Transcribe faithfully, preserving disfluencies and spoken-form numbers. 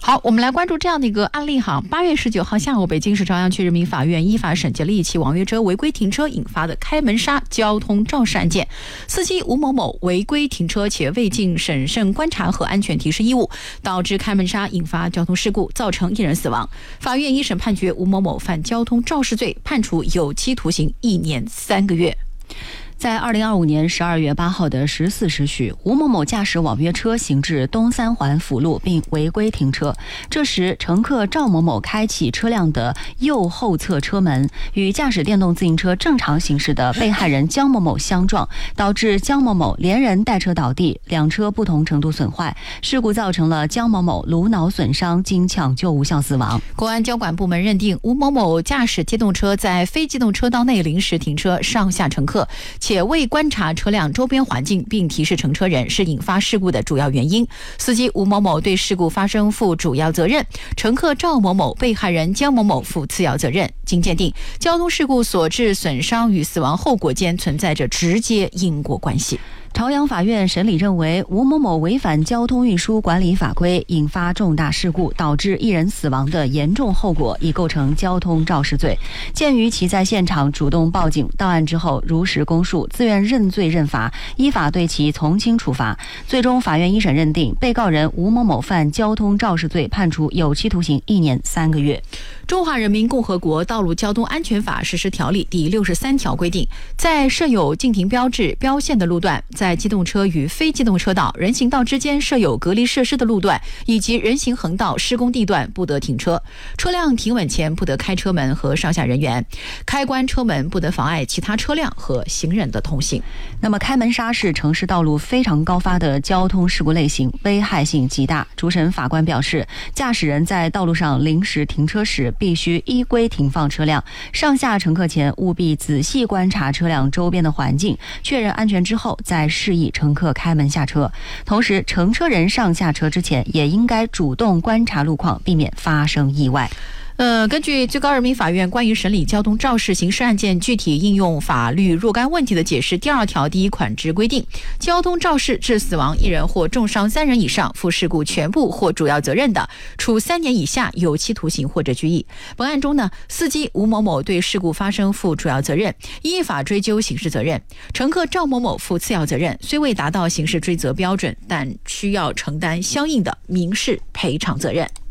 好，我们来关注这样的一个案例哈。八月十九号下午，北京市朝阳区人民法院依法审结了一起网约车违规停车引发的开门杀交通肇事案件。司机吴某某违规停车且未尽审慎观察和安全提示义务，导致开门杀引发交通事故，造成一人死亡。法院一审判决吴某某犯交通肇事罪，判处有期徒刑一年三个月。 在二零二五年十二月八号的十四时许，吴某某驾驶网约车行至东三环辅路并违规停车。这时，乘客赵某某开启车辆的右后侧车门，与驾驶电动自行车正常行驶的被害人江某某相撞，导致江某某连人带车倒地，两车不同程度损坏。事故造成了江某某颅脑损伤，经抢救无效死亡。 公安交管部门认定，吴某某驾驶机动车在非机动车道内临时停车上下乘客，且未观察车辆周边环境并提示乘车人，是引发事故的主要原因。司机吴某某对事故发生负主要责任，乘客赵某某、被害人江某某负次要责任。经鉴定，交通事故所致损伤与死亡后果间存在着直接因果关系。 朝阳法院审理认为，吴某某违反交通运输管理法规，引发重大事故，导致一人死亡的严重后果，已构成交通肇事罪。鉴于其在现场主动报警到案之后如实供述，自愿认罪认罚，依法对其从轻处罚。最终，法院一审认定，被告人吴某某犯交通肇事罪，判处有期徒刑一年三个月。 中华人民共和国道路交通安全法实施条例第六十三条规定，在设有禁停标志、标线的路段，在机动车与非机动车道、人行道之间设有隔离设施的路段以及人行横道施工地段不得停车。车辆停稳前不得开车门和上下人员，开关车门不得妨碍其他车辆和行人的通行。 那么，开门杀是城市道路非常高发的交通事故类型，危害性极大。主审法官表示，驾驶人在道路上临时停车时，必须依规停放车辆，上下乘客前务必仔细观察车辆周边的环境，确认安全之后再示意乘客开门下车。同时，乘车人上下车之前也应该主动观察路况，避免发生意外。 呃，根据最高人民法院关于审理交通肇事刑事案件具体应用法律若干问题的解释第二条第一款之规定，交通肇事致死亡一人或重伤三人以上，负事故全部或主要责任的，处三年以下有期徒刑或者拘役。本案中呢，司机吴某某对事故发生负主要责任，依法追究刑事责任；乘客赵某某负次要责任，虽未达到刑事追责标准，但需要承担相应的民事赔偿责任。